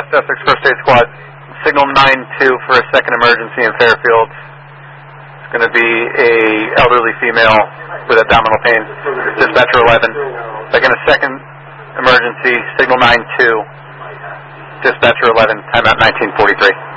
West Essex First Aid Squad. Signal 9-2 for a second emergency in Fairfield. It's going to be a elderly female with abdominal pain. Dispatcher 11. Second emergency, signal 9-2. Dispatcher 11, timeout 1943.